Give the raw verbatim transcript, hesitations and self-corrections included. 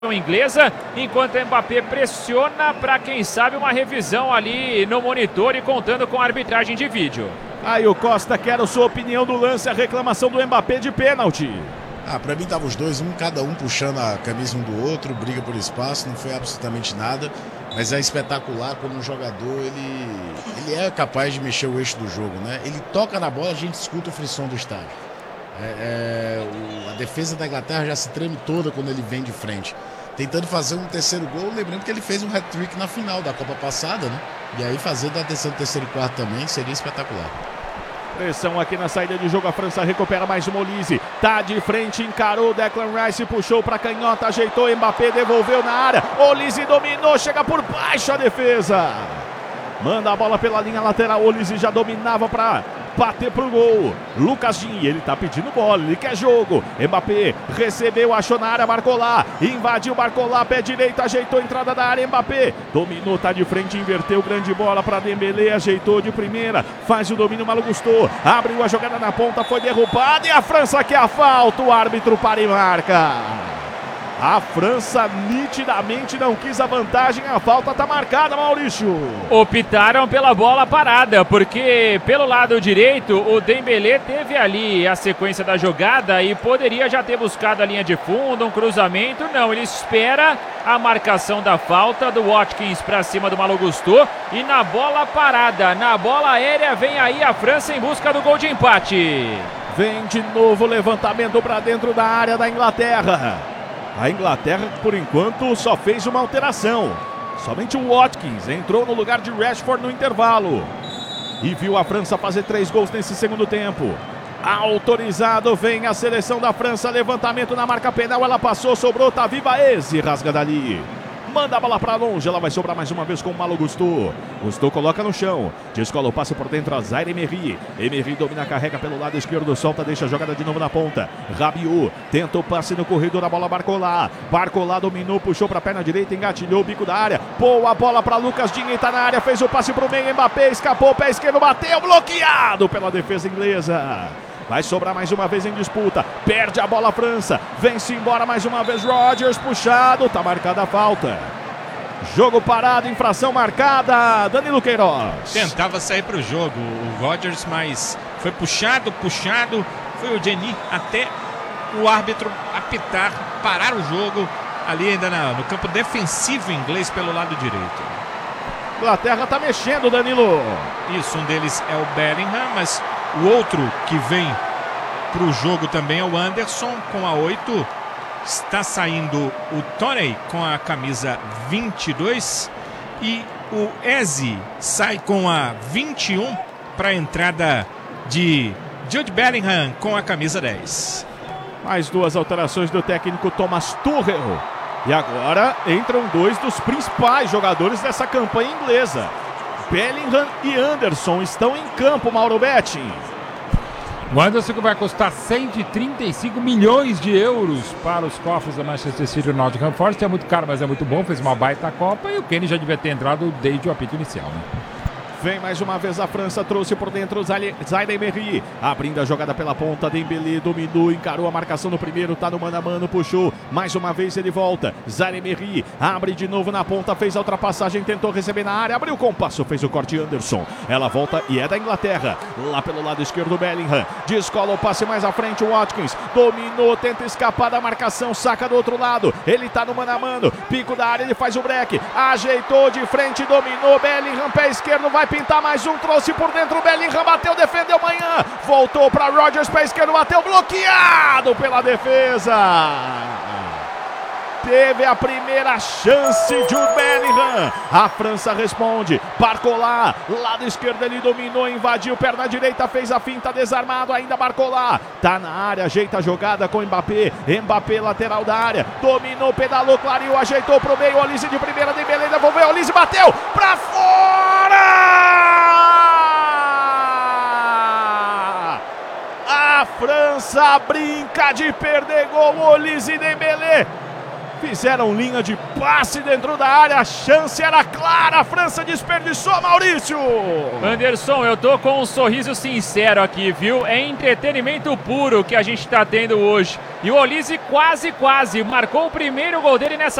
inglesa, enquanto a Mbappé pressiona para, quem sabe, uma revisão ali no monitor e contando com a arbitragem de vídeo. Aí o Costa, quero sua opinião do lance, a reclamação do Mbappé de pênalti. Ah, pra mim tava os dois, um cada um puxando a camisa um do outro, briga por espaço, não foi absolutamente nada, mas é espetacular quando um jogador, ele, ele é capaz de mexer o eixo do jogo, né? Ele toca na bola, a gente escuta o frisson do estádio. É, é, o, a defesa da Inglaterra já se treme toda quando ele vem de frente, tentando fazer um terceiro gol, lembrando que ele fez um hat-trick na final da Copa passada, né? E aí fazer da terceira, terceiro e quarto também seria espetacular. Pressão aqui na saída de jogo, a França recupera mais uma. Olise tá de frente, encarou, Declan Rice puxou para canhota, ajeitou, Mbappé devolveu na área, Olise dominou, chega por baixo a defesa, manda a bola pela linha lateral, Olise já dominava para bater pro gol. Lucas Digne, ele tá pedindo bola, ele quer jogo. Mbappé recebeu, achou na área, marcou lá, invadiu, marcou lá, pé direito, ajeitou a entrada da área, Mbappé dominou, tá de frente, inverteu, grande bola para Dembélé, ajeitou de primeira, faz o domínio, Malo Gusto, abriu a jogada na ponta, foi derrubada e a França quer a falta, o árbitro para e marca. A França nitidamente não quis a vantagem, a falta tá marcada, Maurício. Optaram pela bola parada, porque pelo lado direito o Dembélé teve ali a sequência da jogada e poderia já ter buscado a linha de fundo, um cruzamento. Não, ele espera a marcação da falta do Watkins para cima do Malo Gusto e na bola parada, na bola aérea, vem aí a França em busca do gol de empate. Vem de novo o levantamento para dentro da área da Inglaterra. A Inglaterra, por enquanto, só fez uma alteração. Somente o Watkins entrou no lugar de Rashford no intervalo. E viu a França fazer três gols nesse segundo tempo. Autorizado, vem a seleção da França. Levantamento na marca penal, ela passou, sobrou, tá viva, Eze, rasga dali. Manda a bola pra longe, ela vai sobrar mais uma vez com o Malo Gusto. Gusto coloca no chão, descola o passe por dentro a Zaire Emery. Emery domina, carrega pelo lado esquerdo, solta, deixa a jogada de novo na ponta. Rabiot tenta o passe no corredor, a bola Barcola. Barcola dominou, puxou pra perna direita, engatilhou o bico da área. Boa bola pra Lucas Digne, tá na área, fez o passe pro meio, Mbappé escapou, pé esquerdo, bateu, bloqueado pela defesa inglesa. Vai sobrar mais uma vez em disputa. Perde a bola a França. Vem-se embora mais uma vez. Rodgers puxado. Tá marcada a falta. Jogo parado, infração marcada. Danilo Queiroz. Tentava sair para o jogo o Rodgers, mas foi puxado, puxado. Foi o Denis até o árbitro apitar, parar o jogo ali ainda na, no campo defensivo inglês pelo lado direito. Inglaterra tá mexendo, Danilo. Isso, um deles é o Bellingham, mas o outro que vem para o jogo também é o Anderson com a oito. Está saindo o Toney com a camisa vinte e dois e o Eze sai com a vinte e um para a entrada de Jude Bellingham com a camisa dez. Mais duas alterações do técnico Thomas Tuchel. E agora entram dois dos principais jogadores dessa campanha inglesa. Bellingham e Anderson estão em campo, Mauro Betti. O Anderson que vai custar cento e trinta e cinco milhões de euros para os cofres da Manchester City e Nottingham Forest. É muito caro, mas é muito bom, fez uma baita Copa e o Kane já devia ter entrado desde o apito inicial, né? Vem mais uma vez a França, trouxe por dentro Zaire Emery, abrindo a jogada pela ponta, Dembélé dominou, encarou a marcação no primeiro, tá no mano a mano, puxou, mais uma vez ele volta, Zaire Emery, abre de novo na ponta, fez a ultrapassagem, tentou receber na área, abriu com o passo, fez o corte Anderson, ela volta e é da Inglaterra, lá pelo lado esquerdo Bellingham, descola o passe mais à frente, o Watkins, dominou, tenta escapar da marcação, saca do outro lado, ele tá no mano a mano, pico da área, ele faz o break, ajeitou de frente, dominou, Bellingham, pé esquerdo, vai pintar mais um, trouxe por dentro, Bellingham bateu, defendeu manhã, voltou para Rodgers, pé esquerdo, bateu, bloqueado pela defesa. Teve a primeira chance, Jude Bellingham. A França responde, Barcola, lado esquerdo ele dominou, invadiu, perna direita, fez a finta, desarmado, ainda Barcola. Tá na área, ajeita a jogada com Mbappé, Mbappé lateral da área, dominou, pedalou, clareou, ajeitou pro meio, Olise de primeira, Dembélé devolveu, Olise bateu, pra fora! A França brinca de perder gol, Olise e Dembélé Fizeram linha de passe dentro da área, a chance era clara, a França desperdiçou, Maurício! Anderson, eu tô com um sorriso sincero aqui, viu? É entretenimento puro que a gente tá tendo hoje. E o Olise quase, quase marcou o primeiro gol dele nessa